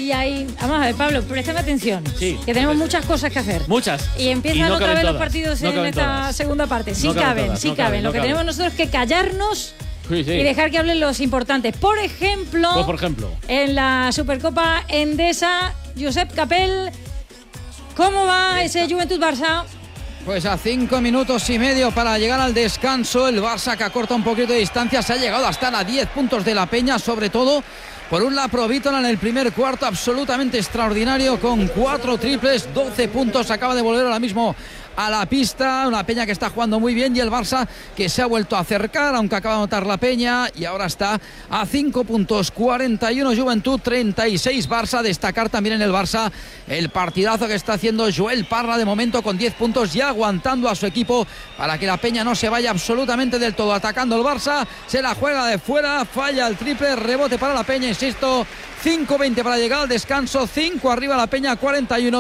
Vamos a ver, Pablo, préstame atención. Sí. Que tenemos muchas cosas que hacer. Muchas. Y empiezan otra vez los partidos en esta segunda parte. Sí caben. Lo que tenemos nosotros es que callarnos y dejar que hablen los importantes. Por ejemplo, en la Supercopa Endesa, Josep Capel, ¿cómo va ese Juventud Barça? Pues a 5 minutos y medio para llegar al descanso, el Barça que acorta un poquito de distancia, se ha llegado a estar a 10 puntos de la Peña, sobre todo por un Laprovítola en el primer cuarto absolutamente extraordinario, con 4 triples, 12 puntos, acaba de volver ahora mismo a la pista, una Peña que está jugando muy bien y el Barça que se ha vuelto a acercar, aunque acaba de anotar la Peña y ahora está a 5 puntos, 41 Juventud, 36 Barça. Destacar también en el Barça el partidazo que está haciendo Joel Parra de momento con 10 puntos y aguantando a su equipo para que la Peña no se vaya absolutamente del todo. Atacando el Barça, se la juega de fuera, falla el triple, rebote para la Peña, insisto, 5-20 para llegar al descanso, 5 arriba la Peña, 41-36.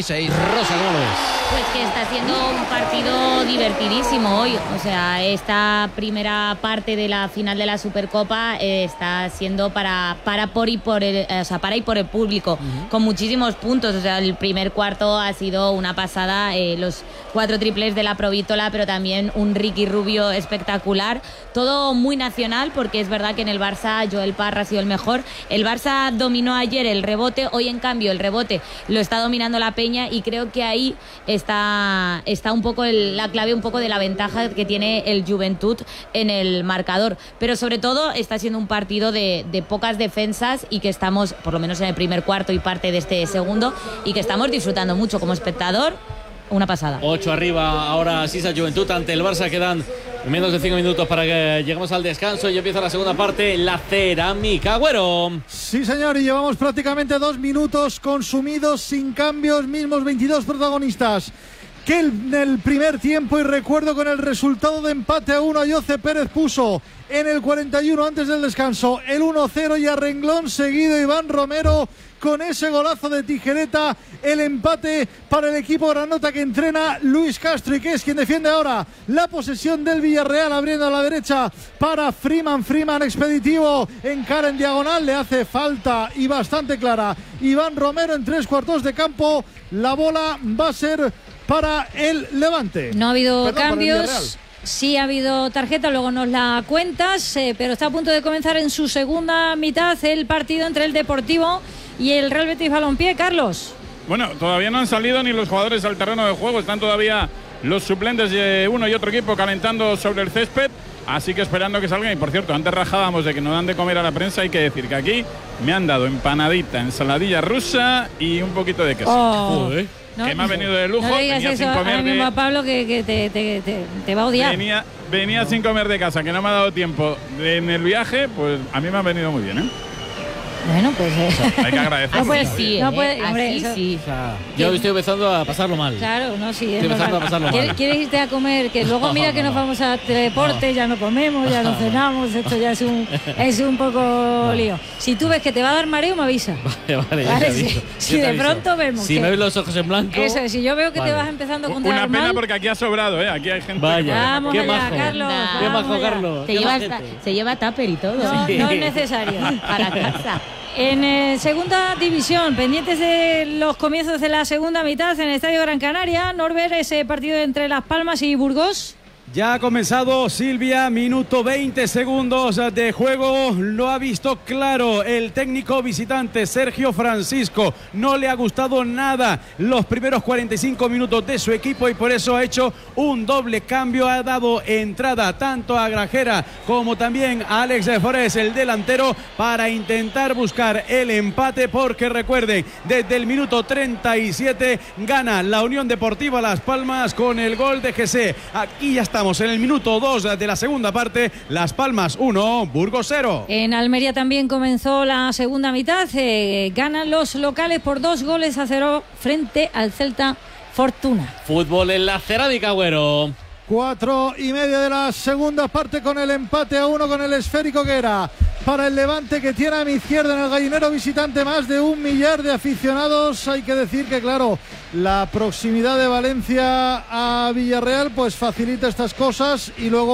Rosa, ¿cómo lo ves? Pues que está siendo un partido divertidísimo hoy. O sea, esta primera parte de la final de la Supercopa está siendo para ir por el público, con muchísimos puntos. O sea, el primer cuarto ha sido una pasada, los 4 triples de Laprovítola, pero también un Ricky Rubio espectacular. Todo muy nacional, porque es verdad que en el Barça Joel Parra ha sido el mejor. El Barça dominó ayer el rebote, hoy en cambio el rebote lo está dominando la Peña y creo que ahí está un poco la clave un poco de la ventaja que tiene el Juventud en el marcador, pero sobre todo está siendo un partido de pocas defensas y que estamos, por lo menos en el primer cuarto y parte de este segundo, y que estamos disfrutando mucho como espectador. Una pasada. 8 arriba ahora Sisa Juventud ante el Barça. Quedan menos de 5 minutos para que lleguemos al descanso y empieza la segunda parte. La Cerámica, Agüero. Sí, señor, y llevamos prácticamente 2 minutos consumidos sin cambios, mismos 22 protagonistas que en el primer tiempo, y recuerdo con el resultado de empate a 1, Ayoce Pérez puso en el 41 antes del descanso el 1-0 y a renglón seguido Iván Romero con ese golazo de tijereta, el empate para el equipo granota que entrena Luis Castro y que es quien defiende ahora la posesión del Villarreal, abriendo a la derecha para Freeman expeditivo, encara en diagonal, le hace falta y bastante clara Iván Romero en 3/4 de campo, la bola va a ser para el Levante. No ha habido cambios. Sí ha habido tarjeta, luego nos la cuentas, pero está a punto de comenzar en su segunda mitad el partido entre el Deportivo y el Real Betis Balompié. Carlos. Bueno, todavía no han salido ni los jugadores al terreno de juego, están todavía los suplentes de uno y otro equipo calentando sobre el césped, así que esperando que salgan. Y por cierto, antes rajábamos de que no dan de comer a la prensa, hay que decir que aquí me han dado empanadita, ensaladilla rusa y un poquito de queso. No, que me ha venido de lujo. No le digas venía eso sin comer ahora mismo a Pablo, que te va a odiar. Venía sin comer de casa, que no me ha dado tiempo en el viaje, pues a mí me ha venido muy bien, ¿eh? Bueno, pues hay que agradecer. No puede, sí, no puede, hombre, así sí. O sea, yo estoy empezando a pasarlo mal. Claro, no, sí. Estoy empezando a pasarlo mal. ¿Quieres irte a comer? Que luego mira que nos vamos a teledeporte, ya no comemos, ya no cenamos, esto ya es un poco lío. Si tú ves que te va a dar mareo, me avisa. Vale, si de pronto vemos. Si me ves los ojos en blanco. Eso, si yo veo que te vas empezando a contar una pena mal, porque aquí ha sobrado, ¿eh? Aquí hay gente. Vaya, vamos qué allá, majo. Carlos. Qué majo, Carlos. Se lleva tupper y todo. No es necesario. Para casa. En segunda división, pendientes de los comienzos de la segunda mitad en el Estadio Gran Canaria, Norbert, ese partido entre Las Palmas y Burgos. Ya ha comenzado, Silvia, minuto 20 segundos de juego, lo ha visto claro el técnico visitante Sergio Francisco, no le ha gustado nada los primeros 45 minutos de su equipo y por eso ha hecho un doble cambio, ha dado entrada tanto a Grajera como también a Alex Forés, el delantero, para intentar buscar el empate, porque recuerden, desde el minuto 37 gana la Unión Deportiva Las Palmas con el gol de Jesse. Aquí ya estamos en el minuto 2 de la segunda parte, Las Palmas 1, Burgos 0. En Almería también comenzó la segunda mitad, ganan los locales por 2-0 frente al Celta Fortuna. Fútbol en la Cerámica, Agüero. 4:30 de la segunda parte con el empate a 1 con el esférico que era para el Levante, que tiene a mi izquierda en el gallinero visitante más de 1 millar de aficionados. Hay que decir que claro, la proximidad de Valencia a Villarreal pues facilita estas cosas y luego